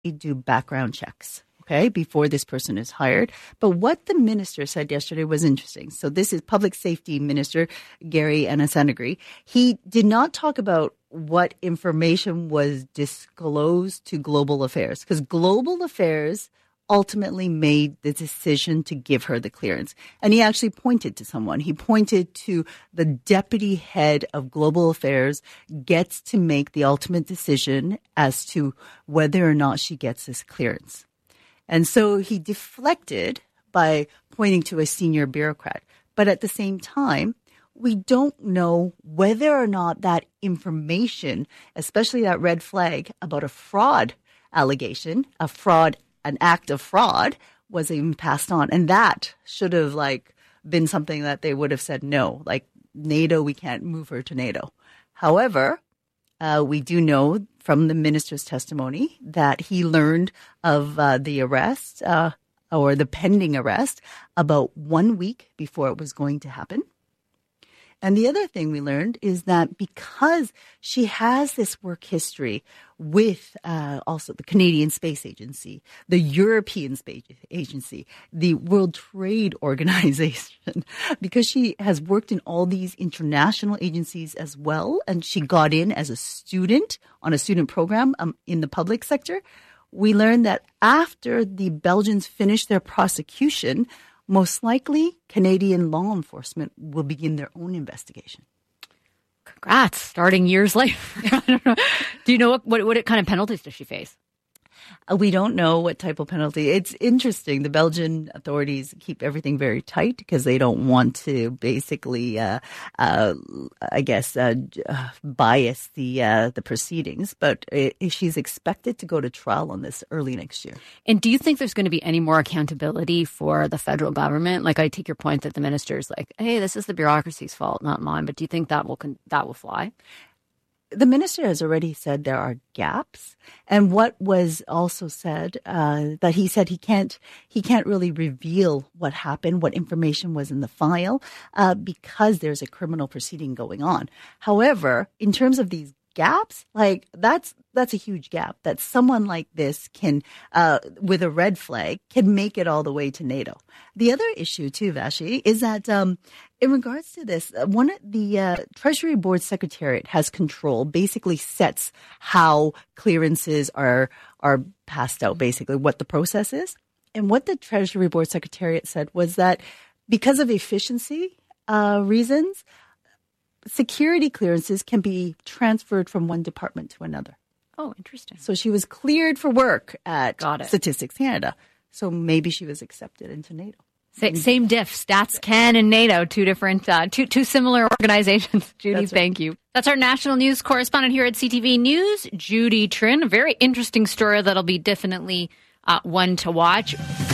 do background checks, okay, before this person is hired. But what the minister said yesterday was interesting. So this is Public Safety Minister Gary Anasanagri. He did not talk about what information was disclosed to Global Affairs, because Global Affairs ultimately made the decision to give her the clearance. And he actually pointed to someone. He pointed to the deputy head of Global Affairs gets to make the ultimate decision as to whether or not she gets this clearance. And so he deflected by pointing to a senior bureaucrat. But at the same time, we don't know whether or not that information, especially that red flag about a fraud allegation, an act of fraud, was even passed on. And that should have been something that they would have said no, like NATO, we can't move her to NATO. However, we do know from the minister's testimony that he learned of the arrest or the pending arrest about 1 week before it was going to happen. And the other thing we learned is that because she has this work history with also the Canadian Space Agency, the European Space Agency, the World Trade Organization, because she has worked in all these international agencies as well, and she got in as a student on a student program in the public sector, we learned that after the Belgians finished their prosecution, most likely, Canadian law enforcement will begin their own investigation. Congrats. Starting years later. I don't know. Do you know what kind of penalties does she face? We don't know what type of penalty. It's interesting. The Belgian authorities keep everything very tight because they don't want to basically, bias the proceedings. But she's expected to go to trial on this early next year. And do you think there's going to be any more accountability for the federal government? Like, I take your point that the minister's like, hey, this is the bureaucracy's fault, not mine. But do you think that will fly? The minister has already said there are gaps, and what was also said that he said he can't really reveal what happened, what information was in the file, because there's a criminal proceeding going on. However, in terms of these gaps, that's a huge gap that someone like this can, with a red flag, can make it all the way to NATO. The other issue too, Vashi, is that in regards to this, the Treasury Board Secretariat has control, basically sets how clearances are passed out, basically what the process is. And what the Treasury Board Secretariat said was that because of efficiency reasons, security clearances can be transferred from one department to another. Oh, interesting. So she was cleared for work at Statistics Canada. So maybe she was accepted into NATO. Same diff, Stats Can and NATO, two different, two similar organizations. Judy, thank you. That's our national news correspondent here at CTV News, Judy Trinh. A very interesting story that'll be definitely one to watch.